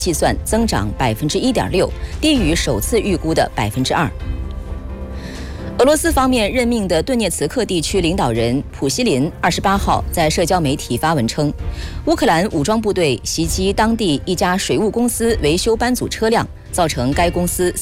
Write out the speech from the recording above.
计算增长1.6%，低于首次预估的2%。俄罗斯方面任命的顿涅茨克地区领导人普希林28号在社交媒体发文称，乌克兰武装部队袭击当地一家水务公司维修班组车辆，造成该公司